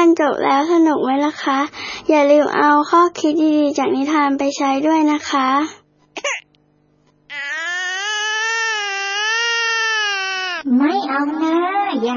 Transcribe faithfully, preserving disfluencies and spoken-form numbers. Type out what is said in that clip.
านจบแล้วสนุกไหมล่ะคะอย่าลืมเอาข้อคิดดีๆจากนิทานไปใช้ด้วยนะคะไม่เอานะ